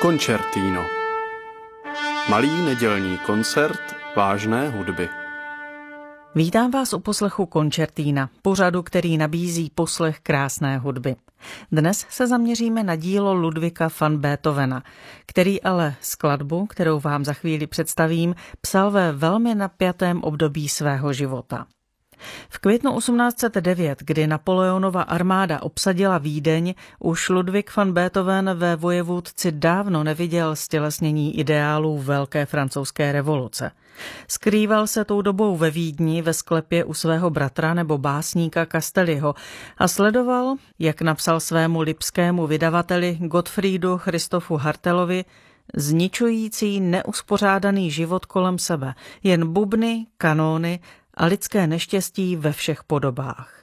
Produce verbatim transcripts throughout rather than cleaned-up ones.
Koncertino. Malý nedělní koncert vážné hudby. Vítám vás u poslechu Koncertina, pořadu, který nabízí poslech krásné hudby. Dnes se zaměříme na dílo Ludwiga van Beethovena, který ale skladbu, kterou vám za chvíli představím, psal ve velmi napjatém období svého života. V květnu osmnáct set devět, kdy Napoleonova armáda obsadila Vídeň, už Ludwig van Beethoven ve vojevůdci dávno neviděl stělesnění ideálů velké francouzské revoluce. Skrýval se tou dobou ve Vídni ve sklepě u svého bratra nebo básníka Castelliho a sledoval, jak napsal svému lipskému vydavateli Gottfriedu Christophu Hartelovi, zničující neuspořádaný život kolem sebe, jen bubny, kanóny a lidské neštěstí ve všech podobách.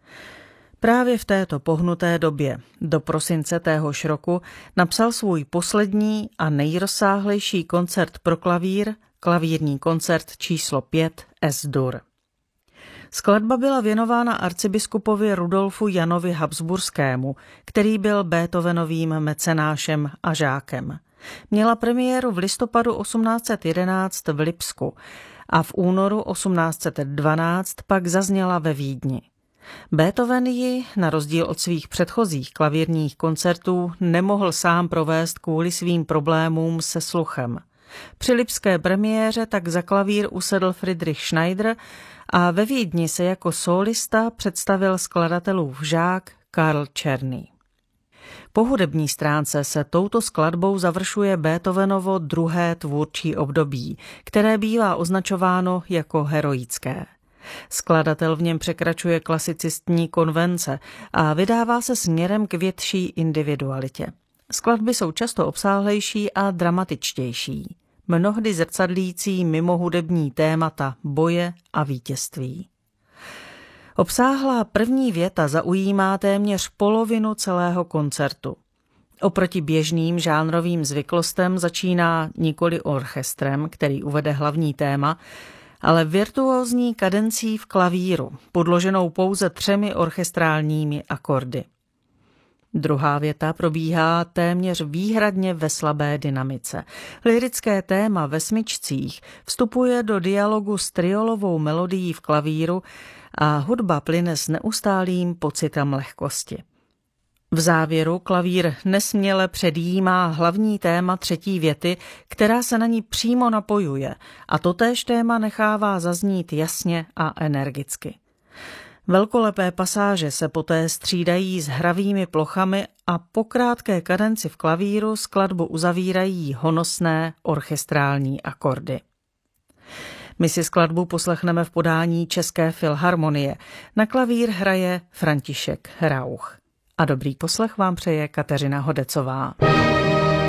Právě v této pohnuté době, do prosince téhož roku, napsal svůj poslední a nejrozsáhlejší koncert pro klavír, klavírní koncert číslo pět Es-Dur. Skladba byla věnována arcibiskupovi Rudolfu Janovi Habsburskému, který byl Beethovenovým mecenášem a žákem. Měla premiéru v listopadu osmnáct set jedenáct v Lipsku a v únoru osmnáct set dvanáct pak zazněla ve Vídni. Beethoven ji, na rozdíl od svých předchozích klavírních koncertů, nemohl sám provést kvůli svým problémům se sluchem. Při lipské premiéře tak za klavír usedl Friedrich Schneider a ve Vídni se jako sólista představil skladatelův žák Karl Czerny. Po hudební stránce se touto skladbou završuje Beethovenovo druhé tvůrčí období, které bývá označováno jako heroické. Skladatel v něm překračuje klasicistní konvence a vydává se směrem k větší individualitě. Skladby jsou často obsáhlejší a dramatičtější, mnohdy zrcadlící mimohudební témata boje a vítězství. Obsáhlá první věta zaujímá téměř polovinu celého koncertu. Oproti běžným žánrovým zvyklostem začíná nikoli orchestrem, který uvede hlavní téma, ale virtuózní kadencí v klavíru, podloženou pouze třemi orchestrálními akordy. Druhá věta probíhá téměř výhradně ve slabé dynamice. Lyrické téma ve smyčcích vstupuje do dialogu s triolovou melodií v klavíru a hudba plyne s neustálým pocitem lehkosti. V závěru klavír nesměle předjímá hlavní téma třetí věty, která se na ní přímo napojuje, a totéž téma nechává zaznít jasně a energicky. Velkolepé pasáže se poté střídají s hravými plochami a po krátké kadenci v klavíru skladbu uzavírají honosné orchestrální akordy. My si skladbu poslechneme v podání České filharmonie. Na klavír hraje František Rauch. A dobrý poslech vám přeje Kateřina Hodecová.